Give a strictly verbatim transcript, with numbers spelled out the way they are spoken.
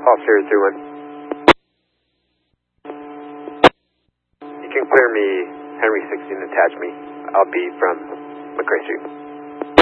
Officer three one. You can clear me Henry sixteen, attach me. I'll be from McRae Street.